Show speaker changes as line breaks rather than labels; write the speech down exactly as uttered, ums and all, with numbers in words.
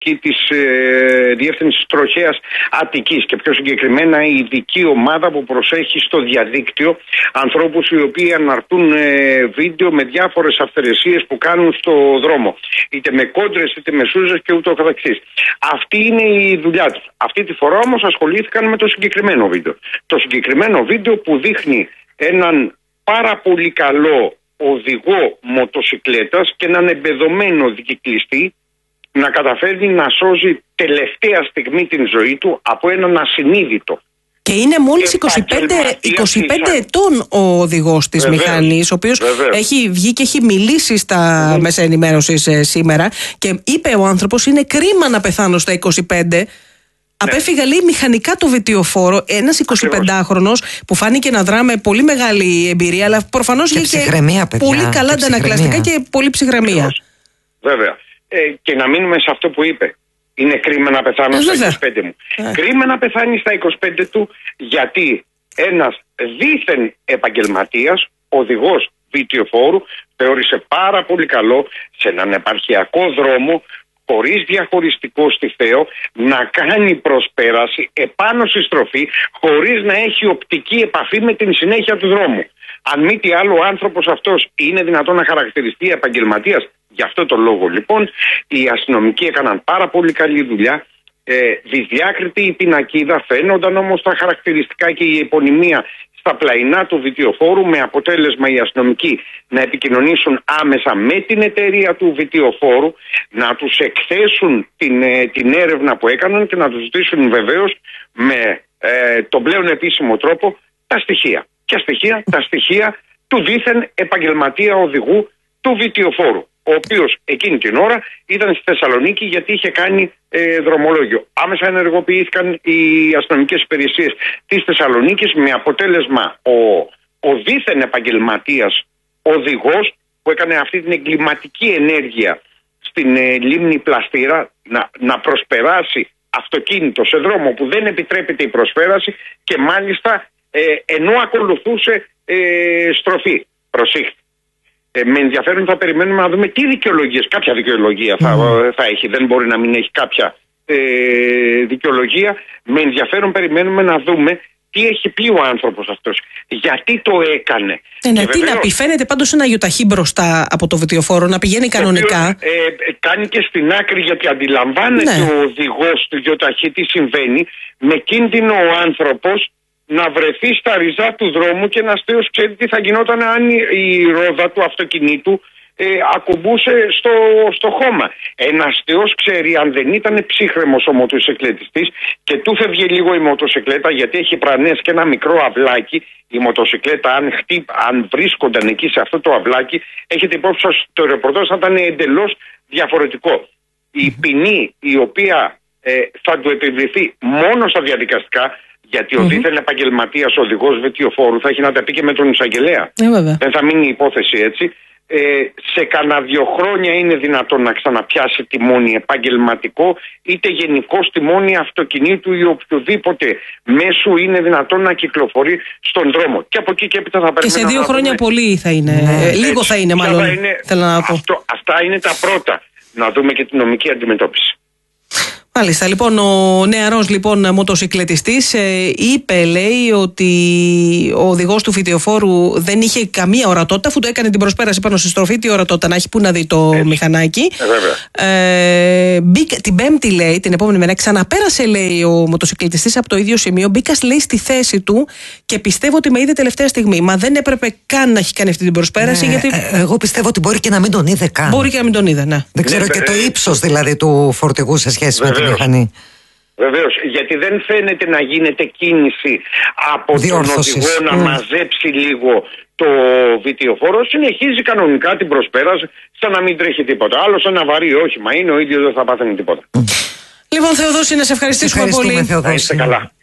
της ε, Διεύθυνσης Τροχέας Αττικής και πιο συγκεκριμένα η ειδική ομάδα που προσέχει στο διαδίκτυο ανθρώπους οι οποίοι αναρτούν ε, βίντεο με διάφορες αυθαιρεσίες που κάνουν στο δρόμο, είτε με κόντρες είτε με σούζες και ούτω καθεξής. Αυτή είναι η δουλειά τους. Αυτή τη φορά όμως ασχολήθηκαν με το συγκεκριμένο βίντεο. Το συγκεκριμένο βίντεο που δείχνει έναν πάρα πολύ καλό οδηγό μοτοσικλέτας και έναν εμπεδομένο δικυκλιστή να καταφέρει να σώζει τελευταία στιγμή την ζωή του από έναν ασυνείδητο.
Και είναι μόλις είκοσι πέντε, είκοσι πέντε ετών ο οδηγός της βεβαίως, μηχανής, ο οποίος βεβαίως. έχει βγει και έχει μιλήσει στα mm. μέσα ενημέρωσης ε, σήμερα και είπε ο άνθρωπος είναι κρίμα να πεθάνω στα είκοσι πέντε. Ναι. Απέφυγα λέει μηχανικά το βιτιοφόρο, ένας εικοσιπεντάχρονος που φάνηκε να δρά με πολύ μεγάλη εμπειρία, αλλά προφανώς είχε και πολύ καλά αντανακλαστικά και πολύ ψυχραιμία.
Βέβαια. Ε, και να μείνουμε σε αυτό που είπε. Είναι κρίμα να πεθάνω ε, στα είκοσι πέντε μου. Ε. Κρίμα να πεθάνει στα είκοσι πέντε του, γιατί ένας δίθεν επαγγελματίας, οδηγός βιτιοφόρου, θεώρησε πάρα πολύ καλό σε έναν επαρχιακό δρόμο, χωρίς διαχωριστικό στη Θέο, να κάνει προσπέραση επάνω στη στροφή, χωρίς να έχει οπτική επαφή με την συνέχεια του δρόμου. Αν μη τι άλλο, ο άνθρωπος αυτός είναι δυνατόν να χαρακτηριστεί επαγγελματίας. Γι' αυτό το λόγο λοιπόν οι αστυνομικοί έκαναν πάρα πολύ καλή δουλειά. Ε, δυσδιάκριτη η πινακίδα, φαίνονταν όμως τα χαρακτηριστικά και η επωνυμία στα πλαϊνά του βιτιοφόρου, με αποτέλεσμα οι αστυνομικοί να επικοινωνήσουν άμεσα με την εταιρεία του βιτιοφόρου, να τους εκθέσουν την, ε, την έρευνα που έκαναν και να τους ζητήσουν βεβαίως με ε, τον πλέον επίσημο τρόπο τα στοιχεία. Ποια στοιχεία? Τα στοιχεία του δίθεν επαγγελματία οδηγού του βιτιοφόρου, ο οποίος εκείνη την ώρα ήταν στη Θεσσαλονίκη γιατί είχε κάνει ε, δρομολόγιο. Άμεσα ενεργοποιήθηκαν οι αστυνομικές υπηρεσίες της Θεσσαλονίκης, με αποτέλεσμα ο, ο δίθεν επαγγελματίας οδηγός που έκανε αυτή την εγκληματική ενέργεια στην ε, λίμνη Πλαστήρα να, να προσπεράσει αυτοκίνητο σε δρόμο που δεν επιτρέπεται η προσπέραση και μάλιστα ε, ενώ ακολουθούσε ε, στροφή. Προσήχτη. Ε, με ενδιαφέρον θα περιμένουμε να δούμε τι δικαιολογίες, κάποια δικαιολογία θα, mm. θα έχει, δεν μπορεί να μην έχει κάποια ε, δικαιολογία. Με ενδιαφέρον περιμένουμε να δούμε τι έχει πει ο άνθρωπος αυτός, γιατί το έκανε.
Ε, ναι, τι να πει, φαίνεται πάντως ένα γιοταχή μπροστά από το βιτιοφόρο να πηγαίνει κανονικά.
Ε, ε, κάνει και στην άκρη, γιατί αντιλαμβάνεται ναι. ο οδηγός του γιοταχή τι συμβαίνει, με κίνδυνο ο άνθρωπος να βρεθεί στα ριζά του δρόμου και ένας θεός ξέρει τι θα γινόταν αν η ρόδα του αυτοκινήτου ε, ακουμπούσε στο, στο χώμα. Ένας θεός ξέρει, αν δεν ήταν ψύχρεμος ο μοτοσυκλετιστής και του φεύγε λίγο η μοτοσυκλέτα, γιατί έχει πρανές και ένα μικρό αυλάκι, η μοτοσυκλέτα αν, χτύπ, αν βρίσκονταν εκεί σε αυτό το αυλάκι, έχετε υπόψη σας το ρεπορτάζ θα ήταν εντελώς διαφορετικό. Η ποινή η οποία ε, θα του επιβληθεί μόνο στα διαδικαστικά, γιατί ο mm-hmm. δίθεν επαγγελματίας οδηγός βιτιοφόρου θα έχει να τα πει και με τον εισαγγελέα.
Ε,
Δεν θα μείνει η υπόθεση έτσι. Ε, σε κανένα δύο χρόνια είναι δυνατόν να ξαναπιάσει τιμόνι επαγγελματικό, είτε γενικό τιμόνι αυτοκινήτου ή οποιοδήποτε μέσου είναι δυνατόν να κυκλοφορεί στον δρόμο. Και από εκεί και έπειτα θα πρέπει.
Και σε δύο χρόνια δούμε... πολύ θα είναι. Ναι. Ε, λίγο θα είναι, μάλλον. Θα είναι... Θέλω να πω.
Αυτό, αυτά είναι τα πρώτα. Να δούμε και την νομική αντιμετώπιση.
Μάλιστα, λοιπόν, ο νεαρός λοιπόν μοτοσυκλετιστής ε, είπε, λέει, ότι ο οδηγός του βιτιοφόρου δεν είχε καμία ορατότητα, αφού το έκανε την προσπέραση πάνω στη στροφή. Τι ορατότητα να έχει, πού να δει το Έτσι. μηχανάκι. Ε, ε, μπήκα, την Πέμπτη, λέει, την επόμενη μέρα, ξαναπέρασε, λέει, ο μοτοσυκλετιστής από το ίδιο σημείο. Μπήκα, λέει, στη θέση του και πιστεύω ότι με είδε τελευταία στιγμή. Μα δεν έπρεπε καν να έχει κάνει αυτή την προσπέραση.
Ναι,
γιατί...
ε, εγώ πιστεύω ότι μπορεί και να μην τον είδε καν.
Μπορεί και να μην τον είδε, ναι.
Δεν ξέρω ναι, και το ύψος δηλαδή του φορτηγού σε σχέση με μηχανή.
Βεβαίως, γιατί δεν φαίνεται να γίνεται κίνηση από Διόρθωσης. τον οδηγό να mm. μαζέψει λίγο το βιτιοφόρο. Συνεχίζει κανονικά την προσπέραση σαν να μην τρέχει τίποτα. Άλλο σαν ένα βαρύ όχημα είναι, ο ίδιος δεν θα πάθαινε τίποτα.
Mm. Λοιπόν, Θεοδόση, να σε ευχαριστήσουμε πολύ.
Να είστε καλά.